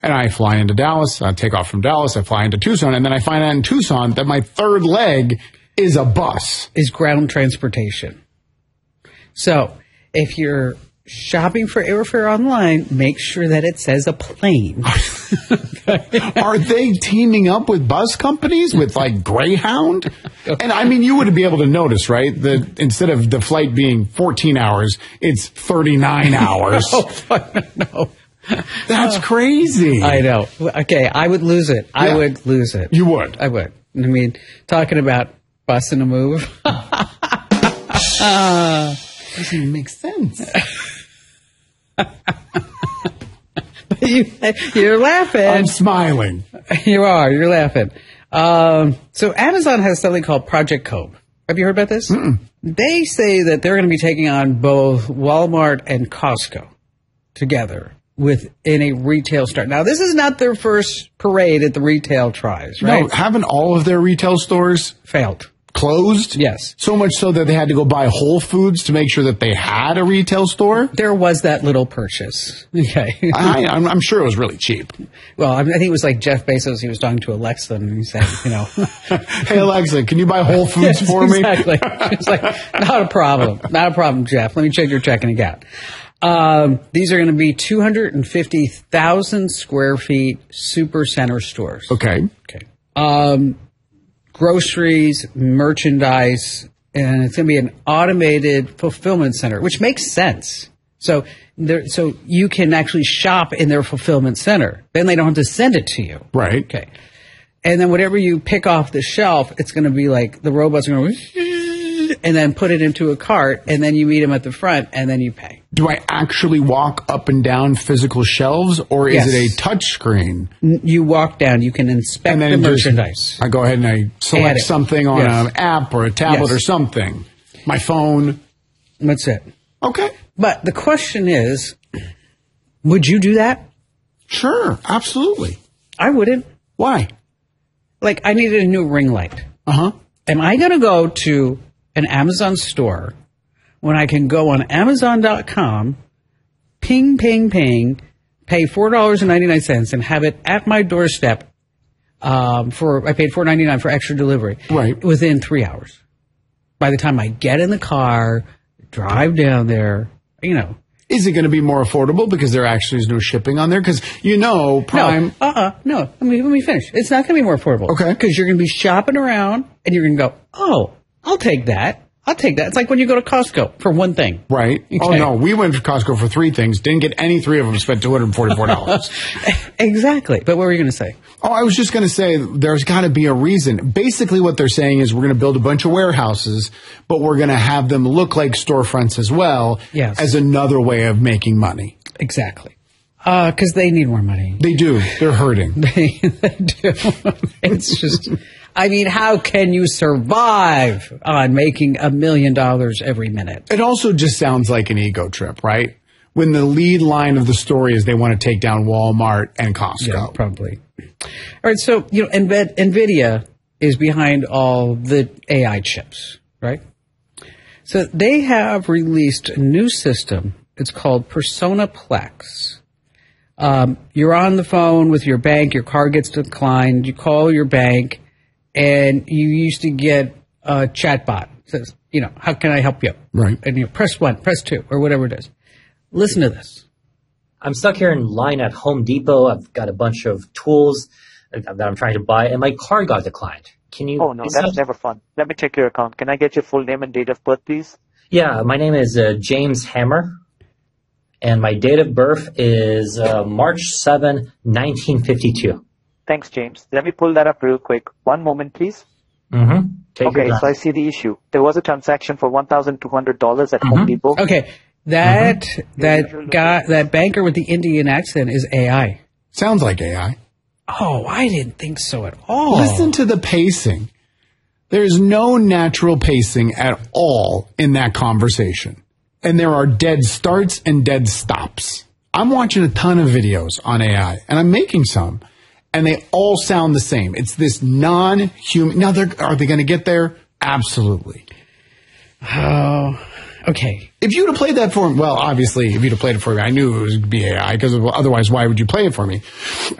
And I fly into Dallas, I take off from Dallas, I fly into Tucson, and then I find out in Tucson that my third leg is a bus. Is ground transportation. So if you're shopping for airfare online, make sure that it says a plane. Are they teaming up with bus companies with like Greyhound? And I mean, you would be able to notice, right? That instead of the flight being 14 hours, it's 39 hours. No. That's crazy. I know. Okay, I would lose it. Yeah. I would lose it. You would? I would. I mean, talking about busting a move. Doesn't even make sense. You're laughing. I'm smiling. You are. You're laughing. So Amazon has something called Project Cove. Have you heard about this? Mm-mm. They say that they're going to be taking on both Walmart and Costco together within a retail store. Now, this is not their first parade at the retail tries, right? No, haven't all of their retail stores failed? Closed? Yes. So much so that they had to go buy Whole Foods to make sure that they had a retail store? There was that little purchase. Okay. I'm sure it was really cheap. Well, I think it was like Jeff Bezos. He was talking to Alexa and he said, Hey, Alexa, can you buy Whole Foods for me? Exactly. It's like, not a problem. Not a problem, Jeff. Let me check your checking account. These are going to be 250,000 square feet super center stores. Okay. Groceries, merchandise, and it's going to be an automated fulfillment center, which makes sense. So you can actually shop in their fulfillment center. Then they don't have to send it to you. Right. Okay. And then whatever you pick off the shelf, it's going to be like the robots are going to and then put it into a cart, and then you meet them at the front, and then you pay. Do I actually walk up and down physical shelves, or is it a touch screen? You walk down. You can inspect the merchandise. I go ahead and I select something on an app or a tablet or something. My phone. That's it. Okay. But the question is, would you do that? Sure, absolutely. I wouldn't. Why? Like, I needed a new ring light. Uh-huh. Am I going to go to an Amazon store when I can go on Amazon.com, ping, pay $4.99 and have it at my doorstep I paid $4.99 for extra delivery within 3 hours. By the time I get in the car, drive down there, Is it going to be more affordable because there actually is no shipping on there? Because, Prime... No. Let me finish. It's not going to be more affordable. Okay. Because you're going to be shopping around and you're going to go, oh, I'll take that. It's like when you go to Costco for one thing. Right. Okay. Oh, no. We went to Costco for 3 things. Didn't get any 3 of them. Spent $244. Exactly. But what were you going to say? Oh, I was just going to say there's got to be a reason. Basically what they're saying is we're going to build a bunch of warehouses, but we're going to have them look like storefronts as well as another way of making money. Exactly. Because they need more money. They do. They're hurting. They do. It's just... how can you survive on making $1 million every minute? It also just sounds like an ego trip, right? When the lead line of the story is they want to take down Walmart and Costco. Yeah, probably. All right, so, NVIDIA is behind all the AI chips, right? So they have released a new system. It's called Persona Plex. You're on the phone with your bank, your card gets declined, you call your bank, and you used to get a chatbot. It says, how can I help you? Right. And press 1, press 2, or whatever it is. Listen to this. I'm stuck here in line at Home Depot. I've got a bunch of tools that I'm trying to buy, and my card got declined. Can you... Oh, no, that's never fun. Let me check your account. Can I get your full name and date of birth, please? Yeah, my name is James Hammer, and my date of birth is March 7, 1952. Thanks, James. Let me pull that up real quick. One moment, please. Mm-hmm. Okay, so I see the issue. There was a transaction for $1,200 at Home Depot. Okay, that banker with the Indian accent is AI. Sounds like AI. Oh, I didn't think so at all. Listen to the pacing. There's no natural pacing at all in that conversation. And there are dead starts and dead stops. I'm watching a ton of videos on AI, and I'm making some, and they all sound the same. It's this non-human... Now, are they going to get there? Absolutely. Oh, Okay. If you'd have played that for me, well, obviously, if you'd have played it for me, I knew it would be AI, because otherwise, why would you play it for me?